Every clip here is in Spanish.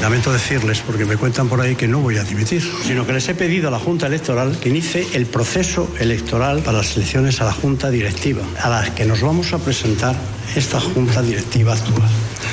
Lamento decirles, porque me cuentan por ahí que no voy a dimitir, sino que les he pedido a la Junta Electoral que inicie el proceso electoral para las elecciones a la Junta Directiva, a las que nos vamos a presentar esta Junta Directiva actual.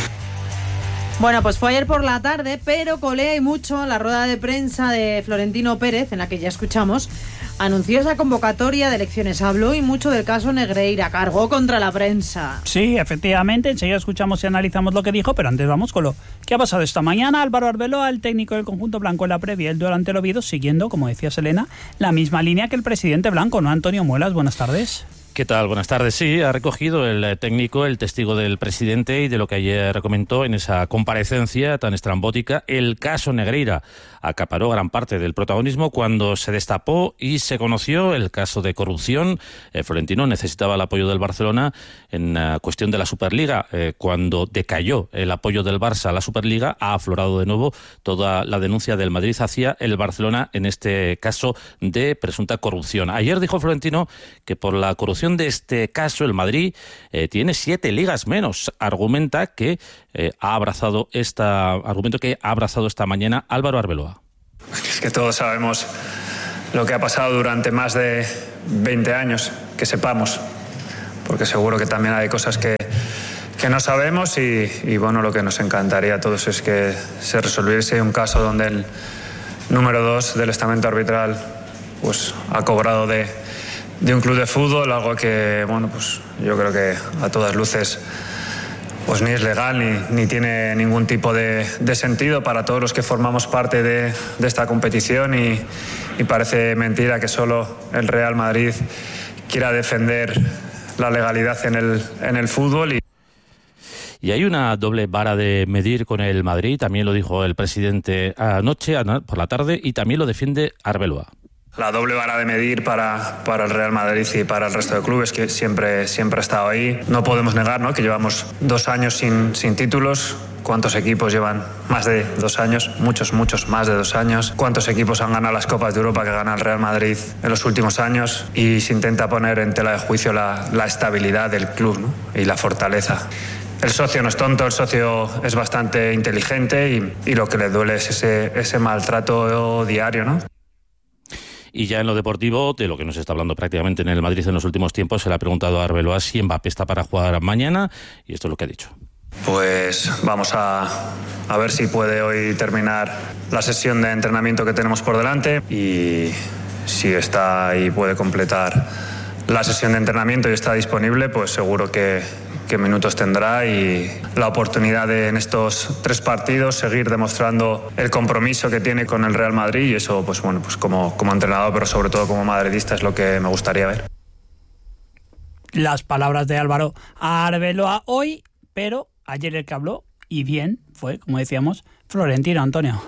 Bueno, pues fue ayer por la tarde, pero colea y mucho la rueda de prensa de Florentino Pérez, en la que ya escuchamos, anunció esa convocatoria de elecciones. Habló y mucho del caso Negreira, cargó contra la prensa. Sí, efectivamente, enseguida escuchamos y analizamos lo que dijo, pero antes vamos con lo que ha pasado esta mañana. Álvaro Arbeloa, el técnico del conjunto blanco en la previa, el duelo ante el Oviedo, siguiendo, como decía Selena, la misma línea que el presidente blanco, ¿no? Antonio Muelas, buenas tardes. ¿Qué tal? Buenas tardes. Sí, ha recogido el técnico, el testigo del presidente y de lo que ayer comentó en esa comparecencia tan estrambótica. El caso Negreira acaparó gran parte del protagonismo cuando se destapó y se conoció el caso de corrupción. Florentino necesitaba el apoyo del Barcelona en cuestión de la Superliga. Cuando decayó el apoyo del Barça a la Superliga, ha aflorado de nuevo toda la denuncia del Madrid hacia el Barcelona en este caso de presunta corrupción. Ayer dijo Florentino que por la corrupción de este caso el Madrid tiene 7 ligas menos. Argumenta que ha abrazado esta mañana Álvaro Arbeloa. Es que todos sabemos lo que ha pasado durante más de 20 años, que sepamos, porque seguro que también hay cosas que no sabemos y bueno, lo que nos encantaría a todos es que se resolviese un caso donde el número 2 del estamento arbitral pues ha cobrado de un club de fútbol, algo que, bueno, pues yo creo que a todas luces pues ni es legal ni tiene ningún tipo de sentido para todos los que formamos parte de esta competición y parece mentira que solo el Real Madrid quiera defender la legalidad en el fútbol. Y hay una doble vara de medir con el Madrid, también lo dijo el presidente anoche por la tarde y también lo defiende Arbeloa. La doble vara de medir para el Real Madrid y para el resto de clubes, que siempre ha estado ahí. No podemos negar, ¿no?, que llevamos 2 años sin títulos. ¿Cuántos equipos llevan más de 2 años? Muchos más de 2 años. ¿Cuántos equipos han ganado las Copas de Europa que gana el Real Madrid en los últimos años? Y se intenta poner en tela de juicio la estabilidad del club, ¿no?, y la fortaleza. El socio no es tonto, el socio es bastante inteligente y lo que le duele es ese maltrato diario, ¿no? Y ya en lo deportivo, de lo que nos está hablando prácticamente en el Madrid en los últimos tiempos, se le ha preguntado a Arbeloa si Mbappé está para jugar mañana, y esto es lo que ha dicho. Pues vamos a ver si puede hoy terminar la sesión de entrenamiento que tenemos por delante, y si está y puede completar la sesión de entrenamiento y está disponible, pues seguro que minutos tendrá y la oportunidad de en estos 3 partidos seguir demostrando el compromiso que tiene con el Real Madrid, y eso pues bueno, pues como entrenador, pero sobre todo como madridista, es lo que me gustaría ver. Las palabras de Álvaro Arbeloa hoy, pero ayer el que habló, y bien, fue, como decíamos, Florentino, Antonio.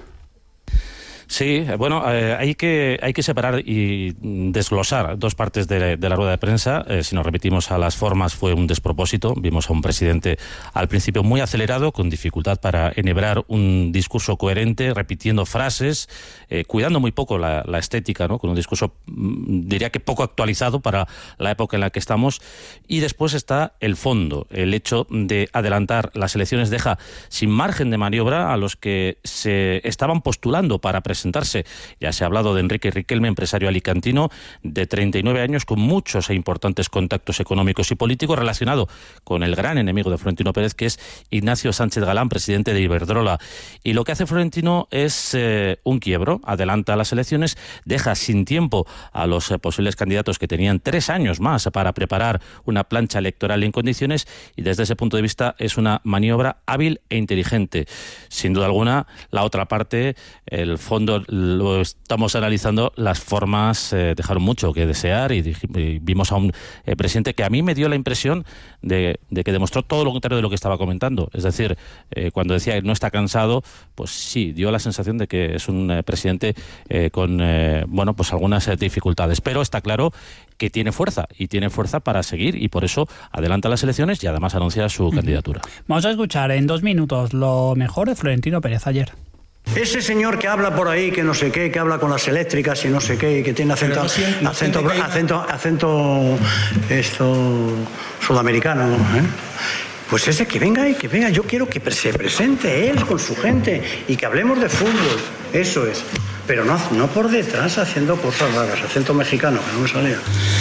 Sí, bueno, hay que separar y desglosar 2 partes de la rueda de prensa. Si nos remitimos a las formas, fue un despropósito. Vimos a un presidente al principio muy acelerado, con dificultad para enhebrar un discurso coherente, repitiendo frases, cuidando muy poco la estética, ¿no?, con un discurso, diría que poco actualizado para la época en la que estamos. Y después está el fondo. El hecho de adelantar las elecciones deja sin margen de maniobra a los que se estaban postulando para presentarse. Ya se ha hablado de Enrique Riquelme, empresario alicantino de 39 años con muchos e importantes contactos económicos y políticos, relacionado con el gran enemigo de Florentino Pérez, que es Ignacio Sánchez Galán, presidente de Iberdrola. Y lo que hace Florentino es un quiebro, adelanta las elecciones, deja sin tiempo a los posibles candidatos que tenían 3 años más para preparar una plancha electoral en condiciones, y desde ese punto de vista es una maniobra hábil e inteligente. Sin duda alguna, la otra parte, el fondo, lo estamos analizando, las formas dejaron mucho que desear y vimos a un presidente que a mí me dio la impresión de que demostró todo lo contrario de lo que estaba comentando. Es decir, cuando decía que no está cansado, pues sí, dio la sensación de que es un presidente con bueno, pues algunas dificultades, pero está claro que tiene fuerza para seguir, y por eso adelanta las elecciones y además anuncia su candidatura. Vamos a escuchar en 2 minutos lo mejor de Florentino Pérez ayer. Ese señor que habla por ahí, que no sé qué, que habla con las eléctricas y no sé qué, y que tiene acento sudamericano, Pues ese que venga, yo quiero que se presente él con su gente y que hablemos de fútbol, eso es. Pero no por detrás haciendo cosas raras, acento mexicano, que no me salía.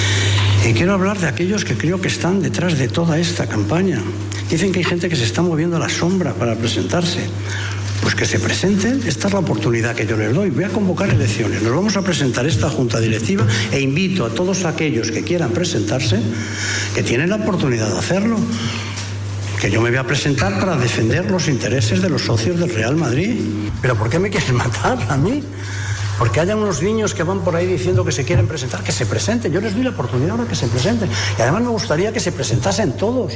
Y quiero hablar de aquellos que creo que están detrás de toda esta campaña. Dicen que hay gente que se está moviendo a la sombra para presentarse. Pues que se presenten, esta es la oportunidad que yo les doy. Voy a convocar elecciones, nos vamos a presentar esta junta directiva e invito a todos aquellos que quieran presentarse, que tienen la oportunidad de hacerlo. Que yo me voy a presentar para defender los intereses de los socios del Real Madrid. ¿Pero por qué me quieren matar a mí? Porque haya unos niños que van por ahí diciendo que se quieren presentar, que se presenten. Yo les doy la oportunidad ahora que se presenten. Y además me gustaría que se presentasen todos.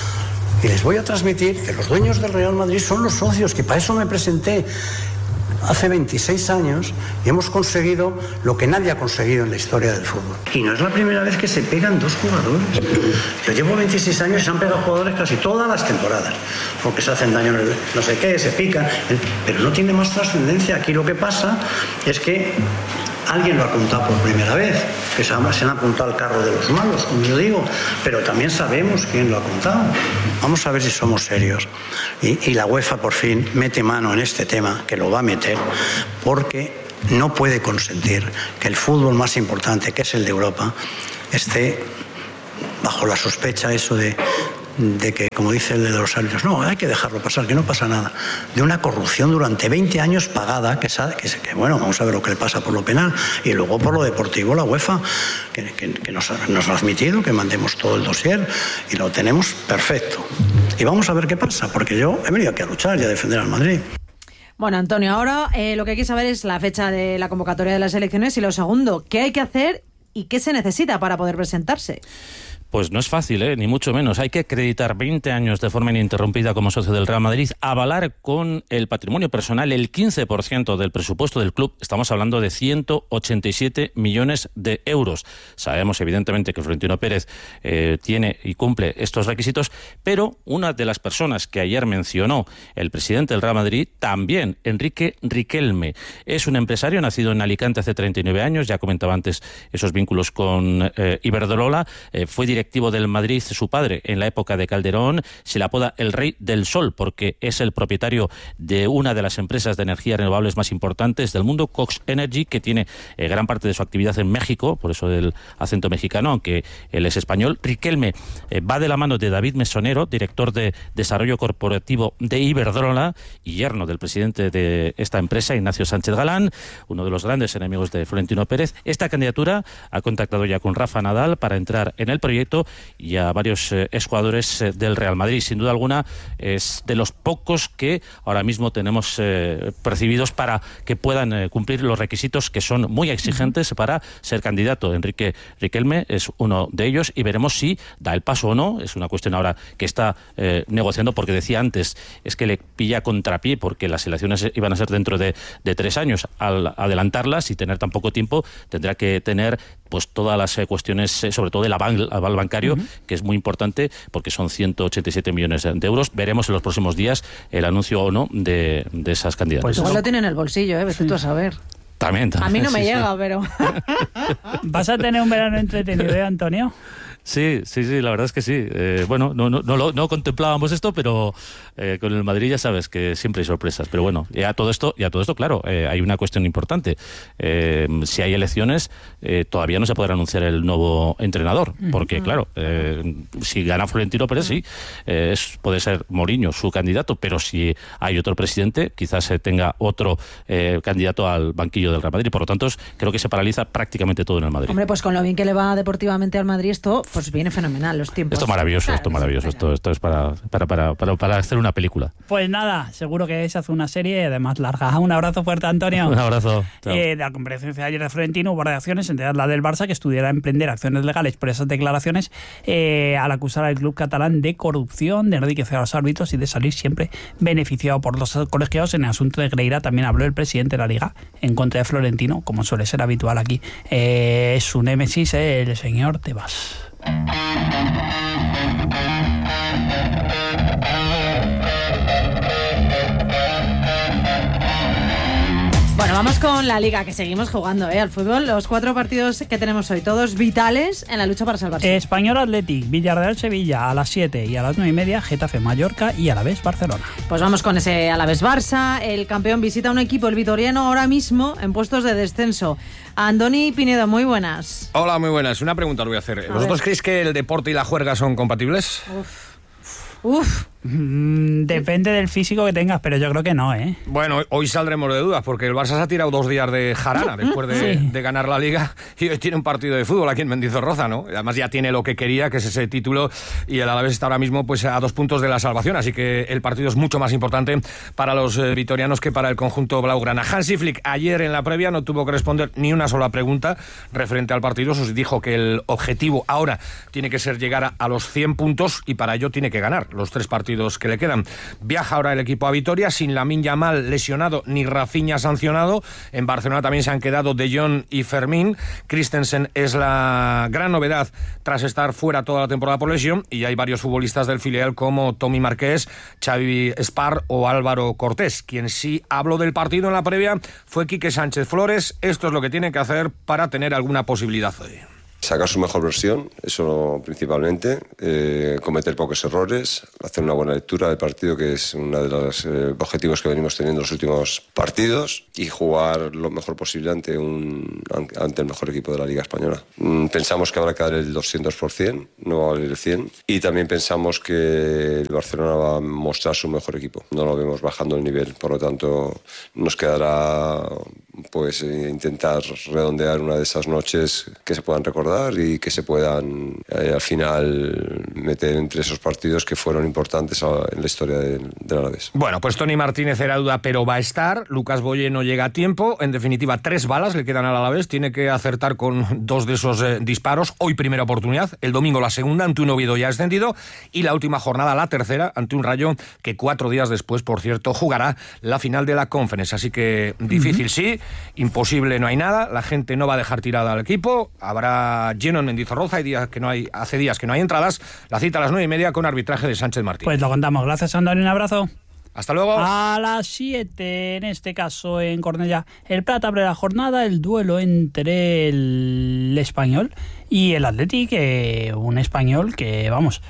Y les voy a transmitir que los dueños del Real Madrid son los socios, que para eso me presenté hace 26 años y hemos conseguido lo que nadie ha conseguido en la historia del fútbol. Y no es la primera vez que se pegan dos jugadores. Yo llevo 26 años y se han pegado jugadores casi todas las temporadas, porque se hacen daño, no sé qué, se pican, pero no tiene más trascendencia. Aquí lo que pasa es que alguien lo ha contado por primera vez, que se han apuntado al carro de los malos, como yo digo, pero también sabemos quién lo ha contado. Vamos a ver si somos serios. Y la UEFA por fin mete mano en este tema, que lo va a meter, porque no puede consentir que el fútbol más importante, que es el de Europa, esté bajo la sospecha eso de que, como dice el de los árbitros, no, hay que dejarlo pasar, que no pasa nada, de una corrupción durante 20 años pagada, que bueno, vamos a ver lo que le pasa por lo penal, y luego por lo deportivo la UEFA, que nos ha admitido que mandemos todo el dossier, y lo tenemos perfecto. Y vamos a ver qué pasa, porque yo he venido aquí a luchar y a defender al Madrid. Bueno, Antonio, ahora lo que hay que saber es la fecha de la convocatoria de las elecciones y lo segundo, ¿qué hay que hacer y qué se necesita para poder presentarse? Pues no es fácil, ni mucho menos. Hay que acreditar 20 años de forma ininterrumpida como socio del Real Madrid, avalar con el patrimonio personal el 15% del presupuesto del club. Estamos hablando de 187 millones de euros. Sabemos, evidentemente, que Florentino Pérez tiene y cumple estos requisitos, pero una de las personas que ayer mencionó el presidente del Real Madrid, también, Enrique Riquelme, es un empresario nacido en Alicante hace 39 años, ya comentaba antes esos vínculos con Iberdrola, fue directivo del Madrid, su padre, en la época de Calderón, se le apoda el Rey del Sol, porque es el propietario de una de las empresas de energías renovables más importantes del mundo, Cox Energy, que tiene gran parte de su actividad en México, por eso del acento mexicano, aunque él es español. Riquelme va de la mano de David Mesonero, director de Desarrollo Corporativo de Iberdrola y yerno del presidente de esta empresa, Ignacio Sánchez Galán, uno de los grandes enemigos de Florentino Pérez. Esta candidatura ha contactado ya con Rafa Nadal para entrar en el proyecto y a varios exjugadores del Real Madrid. Sin duda alguna es de los pocos que ahora mismo tenemos percibidos para que puedan cumplir los requisitos, que son muy exigentes para ser candidato. Enrique Riquelme es uno de ellos y veremos si da el paso o no. Es una cuestión ahora que está negociando, porque decía antes, es que le pilla contrapié porque las elecciones iban a ser dentro de 3 años. Al adelantarlas y tener tan poco tiempo, tendrá que tener pues todas las cuestiones, sobre todo el aval bancario, que es muy importante porque son 187 millones de euros. Veremos en los próximos días el anuncio o no de esas candidaturas. Pues igual lo tiene en el bolsillo, vete tú a saber. También. A mí no me llega, sí. pero... ¿Vas a tener un verano entretenido, Antonio? Sí, la verdad es que sí. Bueno, no contemplábamos esto, pero con el Madrid ya sabes que siempre hay sorpresas. Pero bueno, ya todo esto, claro, hay una cuestión importante. Si hay elecciones, todavía no se podrá anunciar el nuevo entrenador, porque claro, si gana Florentino Pérez, sí, puede ser Mourinho su candidato, pero si hay otro presidente, quizás tenga otro candidato al banquillo del Real Madrid. Por lo tanto, creo que se paraliza prácticamente todo en el Madrid. Hombre, pues con lo bien que le va deportivamente al Madrid, esto pues viene fenomenal, los tiempos. Esto es maravilloso, claro, esto es para hacer una película. Pues nada, seguro que se hace una serie, además larga. Un abrazo fuerte, Antonio. Un abrazo. De la comparecencia de ayer de Florentino hubo reacciones, entre ellas la del Barça, que estudiará emprender acciones legales por esas declaraciones al acusar al club catalán de corrupción, de enriquecer a los árbitros y de salir siempre beneficiado por los colegiados. En el asunto de Negreira también habló el presidente de la Liga en contra de Florentino, como suele ser habitual aquí. Es su némesis, el señor Tebas. Bueno, Vamos con la Liga, que seguimos jugando al fútbol. Los 4 partidos que tenemos hoy, todos vitales en la lucha para salvarse. Español Athletic, Villarreal Sevilla a las 7 y a las 9:30 Getafe Mallorca y Alavés Barcelona. Pues vamos con ese Alavés Barça. El campeón visita un equipo, el vitoriano, ahora mismo en puestos de descenso. Andoni Pinedo, muy buenas. Hola, muy buenas. Una pregunta os voy a hacer. ¿Vosotros creéis que el deporte y la juerga son compatibles? Uf. Depende del físico que tengas, pero yo creo que no, ¿eh? Bueno, hoy saldremos de dudas, porque el Barça se ha tirado 2 días de jarana después de ganar la Liga, y hoy tiene un partido de fútbol aquí en Mendizorroza, ¿no? Además ya tiene lo que quería, que es ese título, y el Alavés está ahora mismo pues a 2 puntos de la salvación, así que el partido es mucho más importante para los vitorianos que para el conjunto blaugrana. Hansi Flick ayer en la previa no tuvo que responder ni una sola pregunta referente al partido. Os dijo que el objetivo ahora tiene que ser llegar a los 100 puntos, y para ello tiene que ganar los 3 partidos que le quedan. Viaja ahora el equipo a Vitoria sin Lamine Yamal lesionado ni Rafinha sancionado. En Barcelona también se han quedado De Jong y Fermín. Christensen es la gran novedad tras estar fuera toda la temporada por lesión, y hay varios futbolistas del filial como Tommy Marqués, Xavi Espar o Álvaro Cortés. Quien sí habló del partido en la previa fue Quique Sánchez Flores. Esto es lo que tiene que hacer para tener alguna posibilidad hoy. Sacar su mejor versión, eso principalmente, cometer pocos errores, hacer una buena lectura del partido, que es uno de los objetivos que venimos teniendo en los últimos partidos, y jugar lo mejor posible ante el mejor equipo de la Liga Española. Pensamos que habrá que dar el 200%, no va a valer el 100%, y también pensamos que el Barcelona va a mostrar su mejor equipo. No lo vemos bajando el nivel, por lo tanto nos quedará pues intentar redondear una de esas noches que se puedan recordar y que se puedan al final meter entre esos partidos que fueron importantes en la historia del Alavés. Bueno, pues Toni Martínez era duda, pero va a estar. Lucas Boye no llega a tiempo. En definitiva, 3 balas le quedan al Alavés. Tiene que acertar con 2 de esos disparos. Hoy primera oportunidad, el domingo la segunda ante un Oviedo ya ascendido, y la última jornada la tercera ante un Rayo que 4 días después, por cierto, jugará la final de la Conference. Así que difícil sí, imposible no hay nada. La gente no va a dejar tirada al equipo. Habrá lleno en Mendizorroza. Hace días que no hay entradas. La cita a las 9:30 con arbitraje de Sánchez Martín. Pues lo contamos. Gracias, Andoni. Un abrazo. Hasta luego. A las 7, en este caso en Cornellá, el Prat abre la jornada, el duelo entre el Español y el Athletic, un Español que, vamos,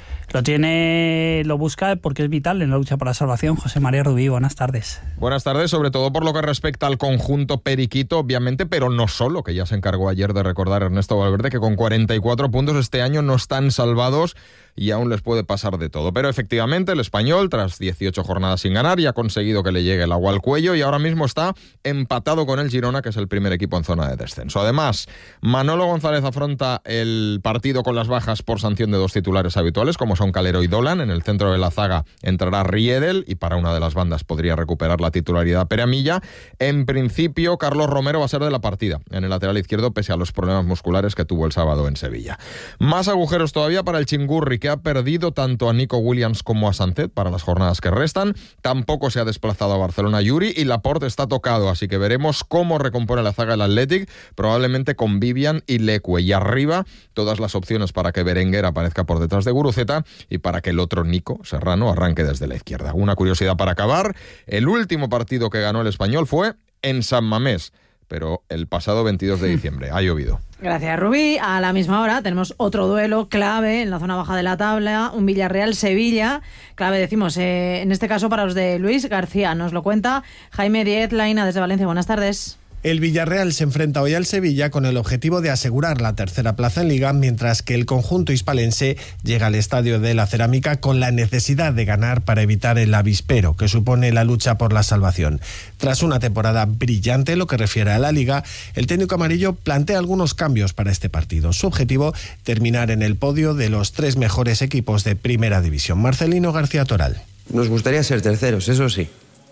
lo busca porque es vital en la lucha por la salvación. José María Rubí, buenas tardes. Buenas tardes, sobre todo por lo que respecta al conjunto periquito, obviamente, pero no solo, que ya se encargó ayer de recordar Ernesto Valverde que con 44 puntos este año no están salvados y aún les puede pasar de todo. Pero efectivamente el Español, tras 18 jornadas sin ganar, ya ha conseguido que le llegue el agua al cuello y ahora mismo está empatado con el Girona, que es el primer equipo en zona de descenso. Además, Manolo González afronta el partido con las bajas por sanción de 2 titulares habituales, como son Calero y Dolan. En el centro de la zaga entrará Riedel, y para una de las bandas podría recuperar la titularidad Peramilla. En principio, Carlos Romero va a ser de la partida en el lateral izquierdo, pese a los problemas musculares que tuvo el sábado en Sevilla. Más agujeros todavía para el Chingurri, que ha perdido tanto a Nico Williams como a Sancet para las jornadas que restan. Tampoco se ha desplazado a Barcelona Yuri, y Laporte está tocado, así que veremos cómo recompone la zaga el Athletic, probablemente con Vivian y Leque. Y arriba, todas las opciones para que Berenguer aparezca por detrás de Guruceta y para que el otro Nico Serrano arranque desde la izquierda. Una curiosidad para acabar: el último partido que ganó el Español fue en San Mamés, pero el pasado 22 de diciembre. Ha llovido. Gracias, Rubí. A la misma hora tenemos otro duelo clave en la zona baja de la tabla, un Villarreal-Sevilla. Clave, decimos, en este caso para los de Luis García. Nos lo cuenta Jaime Diez Laina desde Valencia. Buenas tardes. El Villarreal se enfrenta hoy al Sevilla con el objetivo de asegurar la tercera plaza en Liga, mientras que el conjunto hispalense llega al Estadio de la Cerámica con la necesidad de ganar para evitar el avispero que supone la lucha por la salvación. Tras una temporada brillante en lo que refiere a la Liga, el técnico amarillo plantea algunos cambios para este partido. Su objetivo, terminar en el podio de los 3 mejores equipos de Primera División. Marcelino García Toral. Nos gustaría ser terceros, eso sí.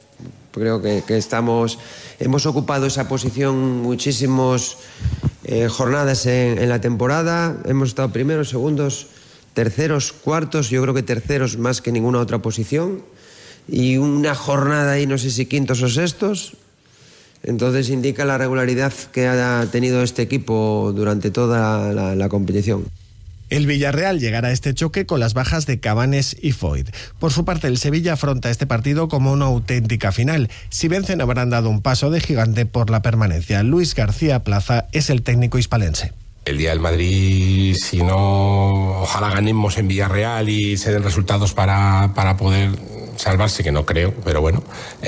Creo que hemos ocupado esa posición muchísimas jornadas en la temporada. Hemos estado primeros, segundos, terceros, cuartos. Yo creo que terceros más que ninguna otra posición. Y una jornada ahí, no sé si quintos o sextos. Entonces indica la regularidad que ha tenido este equipo durante toda la competición. El Villarreal llegará a este choque con las bajas de Cabanes y Foyt. Por su parte, el Sevilla afronta este partido como una auténtica final. Si vencen, habrán dado un paso de gigante por la permanencia. Luis García Plaza es el técnico hispalense. El día del Madrid, si no, ojalá ganemos en Villarreal y se den resultados para poder salvarse, que no creo, pero bueno,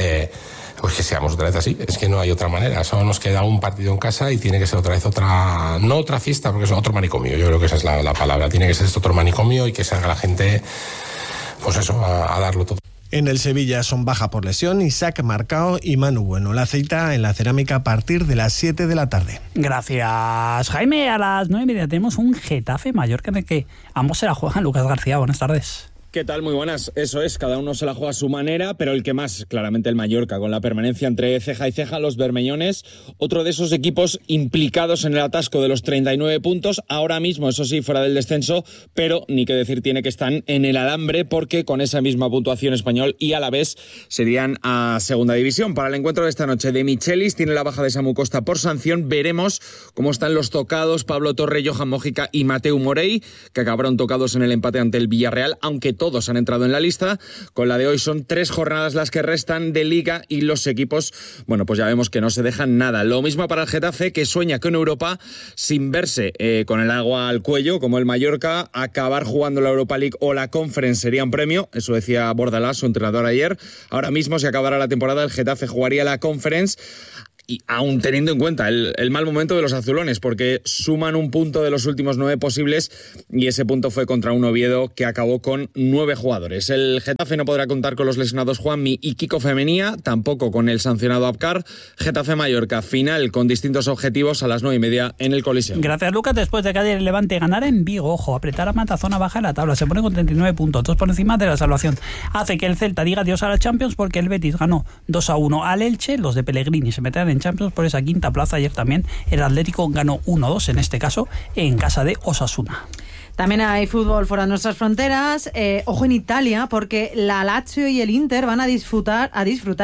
pues que seamos otra vez así, es que no hay otra manera. Solo nos queda un partido en casa y tiene que ser otra vez no otra fiesta, porque es otro manicomio. Yo creo que esa es la palabra. Tiene que ser esto otro manicomio y que salga la gente, pues eso, a darlo todo. En el Sevilla son baja por lesión Isaac Marcao y Manu Bueno. La cita en la Cerámica a partir de las 7 de la tarde. Gracias, Jaime. A las 9:30 tenemos un Getafe Mallorca en el que ambos se la juegan. Lucas García, buenas tardes. ¿Qué tal? Muy buenas. Eso es, cada uno se la juega a su manera, pero el que más, claramente el Mallorca, con la permanencia entre ceja y ceja, los bermellones, otro de esos equipos implicados en el atasco de los 39 puntos, ahora mismo, eso sí, fuera del descenso, pero ni que decir tiene que están en el alambre, porque con esa misma puntuación Español y Alavés serían a segunda división. Para el encuentro de esta noche de Michelis, tiene la baja de Samu Costa por sanción, veremos cómo están los tocados Pablo Torre, Johan Mójica y Mateu Morey, que acabaron tocados en el empate ante el Villarreal, aunque todos han entrado en la lista. Con la de hoy son 3 jornadas las que restan de Liga y los equipos, bueno, pues ya vemos que no se dejan nada. Lo mismo para el Getafe, que sueña con Europa sin verse con el agua al cuello, como el Mallorca. Acabar jugando la Europa League o la Conference sería un premio, eso decía Bordalás, su entrenador, ayer. Ahora mismo, si acabara la temporada, el Getafe jugaría la Conference, y aún teniendo en cuenta el mal momento de los azulones, porque suman un punto de los últimos 9 posibles y ese punto fue contra un Oviedo que acabó con 9 jugadores. El Getafe no podrá contar con los lesionados Juanmi y Kiko Femenía, tampoco con el sancionado Abkar. Getafe Mallorca, final con distintos objetivos a las 9:30 en el Coliseum. Gracias, Lucas. Después de que ayer el Levante ganara en Vigo, ojo, apretar a Matazona baja en la tabla, se pone con 39 puntos, 2 por encima de la salvación. Hace que el Celta diga adiós a la Champions, porque el Betis ganó 2-1 al Elche, los de Pellegrini se meterán en Champions por esa quinta plaza. Ayer también el Atlético ganó 1-2, en este caso en casa de Osasuna. También hay fútbol fuera de nuestras fronteras. Ojo en Italia, porque la Lazio y el Inter van a disfrutar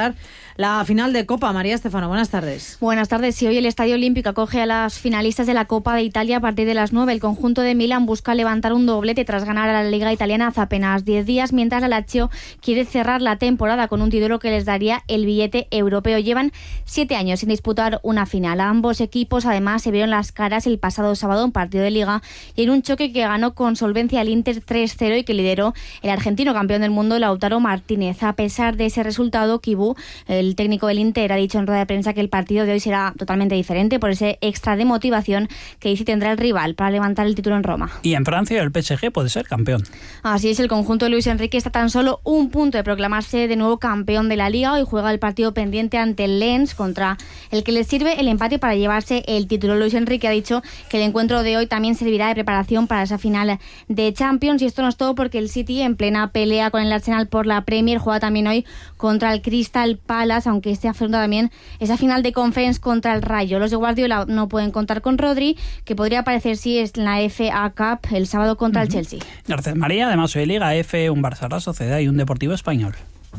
la final de Copa. María Estefano, buenas tardes. Buenas tardes. Y hoy el Estadio Olímpico acoge a las finalistas de la Copa de Italia a partir de las 9. El conjunto de Milán busca levantar un doblete tras ganar a la Liga Italiana hace apenas 10 días, mientras la Lazio quiere cerrar la temporada con un título que les daría el billete europeo. Llevan 7 años sin disputar una final. A ambos equipos, además, se vieron las caras el pasado sábado en partido de Liga y en un choque que ganó con solvencia el Inter 3-0 y que lideró el argentino campeón del mundo, Lautaro Martínez. A pesar de ese resultado, Kibú, el técnico del Inter, ha dicho en rueda de prensa que el partido de hoy será totalmente diferente por ese extra de motivación que dice tendrá el rival para levantar el título en Roma. Y en Francia el PSG puede ser campeón. Así es, el conjunto de Luis Enrique está tan solo un punto de proclamarse de nuevo campeón de la Liga. Hoy juega el partido pendiente ante el Lens, contra el que le sirve el empate para llevarse el título. Luis Enrique ha dicho que el encuentro de hoy también servirá de preparación para esa final de Champions, y esto no es todo, porque el City, en plena pelea con el Arsenal por la Premier, juega también hoy contra el Crystal Palace, aunque este afronta también esa final de Conference contra el Rayo. Los de Guardiola no pueden contar con Rodri, que podría aparecer si es la FA Cup el sábado contra el Chelsea. Gracias, María. Además hoy Liga F, un Barça Real Sociedad y un Deportivo Español.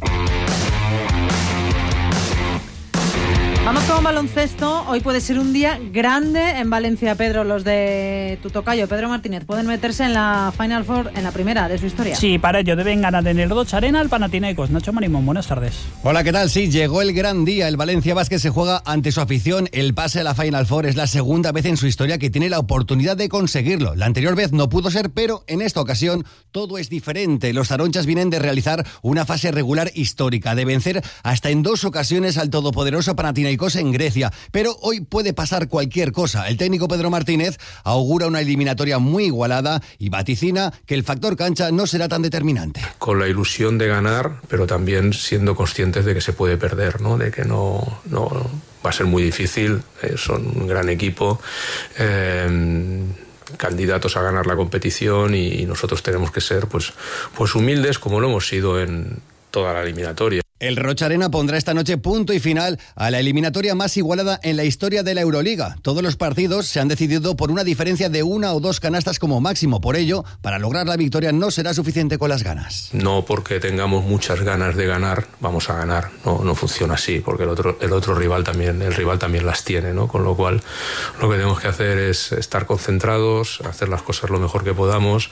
Vamos con baloncesto. Hoy puede ser un día grande en Valencia, Pedro. Los de tu tocayo, Pedro Martínez, pueden meterse en la Final Four, en la primera de su historia. Sí, para ello deben ganar en el Roch Arena al Panathinaikos. Nacho Marimón, buenas tardes. Hola, ¿qué tal? Sí, llegó el gran día. El Valencia Basket se juega ante su afición el pase a la Final Four. Es la segunda vez en su historia que tiene la oportunidad de conseguirlo. La anterior vez no pudo ser, pero en esta ocasión todo es diferente. Los zaronchas vienen de realizar una fase regular histórica, de vencer hasta en 2 ocasiones al todopoderoso Panathinaikos en Grecia, pero hoy puede pasar cualquier cosa. El técnico Pedro Martínez augura una eliminatoria muy igualada y vaticina que el factor cancha no será tan determinante. Con la ilusión de ganar, pero también siendo conscientes de que se puede perder, ¿no? De que no va a ser muy difícil. Son un gran equipo, candidatos a ganar la competición, y nosotros tenemos que ser pues humildes, como lo hemos sido en toda la eliminatoria. El Rocha Arena pondrá esta noche punto y final a la eliminatoria más igualada en la historia de la Euroliga. Todos los partidos se han decidido por una diferencia de 1 o 2 canastas como máximo. Por ello, para lograr la victoria no será suficiente con las ganas. No porque tengamos muchas ganas de ganar, vamos a ganar. No funciona así, porque el otro rival también las tiene, ¿no? Con lo cual, lo que tenemos que hacer es estar concentrados, hacer las cosas lo mejor que podamos,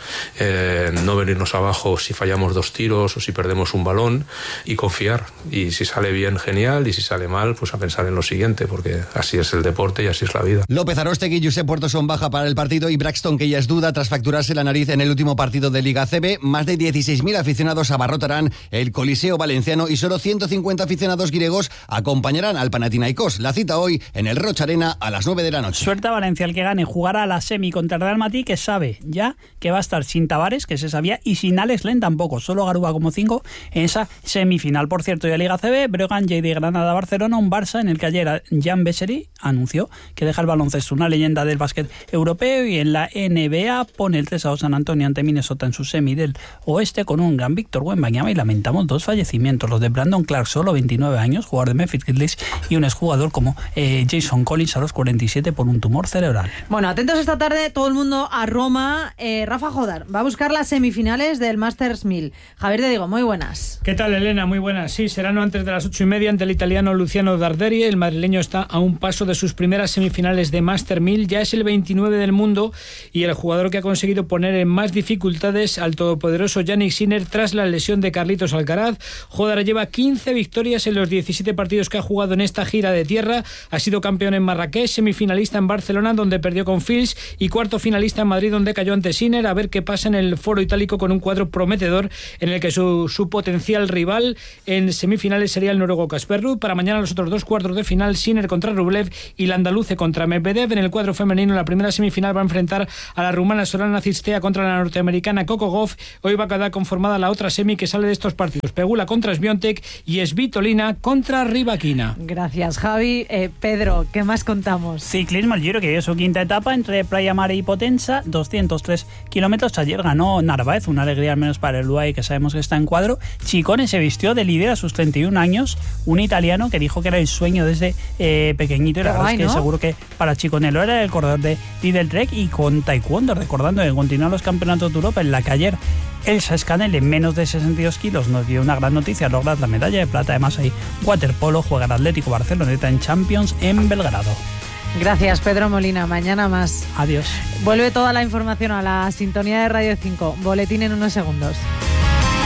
no venirnos abajo si fallamos 2 tiros o si perdemos un balón y confiar. Y si sale bien, genial, y si sale mal, pues a pensar en lo siguiente, porque así es el deporte y así es la vida. López Aróstegui y Josep Puerto son baja para el partido y Braxton, que ya es duda tras fracturarse la nariz en el último partido de Liga CB. Más de 16.000 aficionados abarrotarán el Coliseo Valenciano y solo 150 aficionados griegos acompañarán al Panathinaikos. La cita hoy en el Rocha Arena a las 9 de la noche. Suerte a Valencia, el que gane jugará a la semi contra el Real Madrid, que sabe ya que va a estar sin Tavares, que se sabía, y sin Alex Len tampoco, solo Garuba como 5 en esa semifinal. Por cierto, de Liga CB, Breogán JD Granada Barcelona, un Barça en el que ayer Jan Bessery anunció que deja el baloncesto, una leyenda del básquet europeo, y en la NBA pone el 3-2 San Antonio ante Minnesota en su semi del oeste con un gran Víctor Wembanyama, y lamentamos 2 fallecimientos, los de Brandon Clark, solo 29 años, jugador de Memphis Grizzlies, y un exjugador como Jason Collins a los 47 por un tumor cerebral. Bueno, atentos esta tarde todo el mundo a Roma. Rafa Jodar va a buscar las semifinales del Masters 1000. Javier de Diego, muy buenas. ¿Qué tal, Elena? Muy buenas. Sí, serán antes de las 8:30 ante el italiano Luciano Darderi. El madrileño está a un paso de sus primeras semifinales de Master 1000. Ya es el 29 del mundo y el jugador que ha conseguido poner en más dificultades al todopoderoso Jannik Sinner tras la lesión de Carlitos Alcaraz. Jodar lleva 15 victorias en los 17 partidos que ha jugado en esta gira de tierra. Ha sido campeón en Marrakech, semifinalista en Barcelona, donde perdió con Fils, y cuarto finalista en Madrid, donde cayó ante Sinner. A ver qué pasa en el foro itálico, con un cuadro prometedor en el que su potencial rival en semifinales sería el noruego Casper Ruud. Para mañana los otros 2 cuartos de final, Sinner contra Rublev y la andaluce contra Medvedev. En el cuadro femenino, la primera semifinal va a enfrentar a la rumana Sorana Cîrstea contra la norteamericana Coco Gauff. Hoy va a quedar conformada la otra semi que sale de estos partidos: Pegula contra Swiatek y Svitolina contra Rybakina. Gracias, Javi. Pedro, ¿qué más contamos? Ciclismo, el Giro, que es su quinta etapa entre Praia Mare y Potenza, 203 kilómetros. Ayer ganó Narváez, una alegría al menos para el UAE, que sabemos que está en cuadro. Chicone se vistió de líder a sus 31 años, un italiano que dijo que era el sueño desde pequeñito, y la verdad es que ¿no? Seguro que para Chicone lo era. El corredor de Lidl Trek, y con taekwondo, recordando que continúan los campeonatos de Europa, en la que ayer Elsa Scannell, en menos de 62 kilos, nos dio una gran noticia: lograr la medalla de plata. Además hay waterpolo, juega el Atlético Barceloneta en Champions en Belgrado. Gracias, Pedro Molina. Mañana más. Adiós. Vuelve toda la información a la sintonía de Radio 5. Boletín en unos segundos.